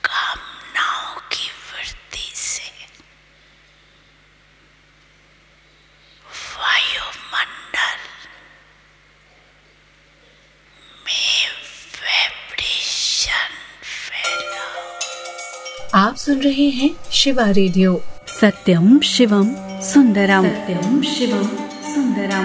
कामनाओं की वृत्ति से वायुमंडल में वाइब्रेशन फैला। आप सुन रहे हैं शिवा रेडियो। सत्यम शिवम सुंदरम। सत्यम शिवम सुंदरम।